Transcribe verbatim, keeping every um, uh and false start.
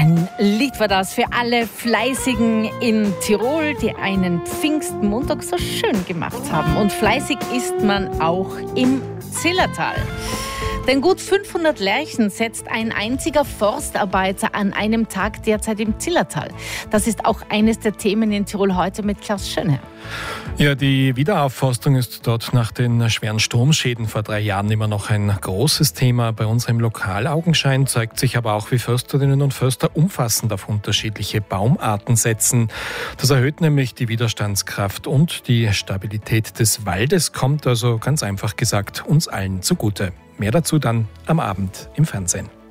Ein Lied war das für alle Fleißigen in Tirol, die einen Pfingstmontag so schön gemacht haben. Und fleißig ist man auch im Zillertal. Denn gut fünfhundert Lärchen setzt ein einziger Forstarbeiter an einem Tag derzeit im Zillertal. Das ist auch eines der Themen in Tirol heute mit Klaus Schönherr. Ja, die Wiederaufforstung ist dort nach den schweren Stromschäden vor drei Jahren immer noch ein großes Thema. Bei uns im Lokalaugenschein zeigt sich aber auch, wie Försterinnen und Förster umfassend auf unterschiedliche Baumarten setzen. Das erhöht nämlich die Widerstandskraft und die Stabilität des Waldes, kommt also ganz einfach gesagt uns allen zugute. Mehr dazu dann am Abend im Fernsehen.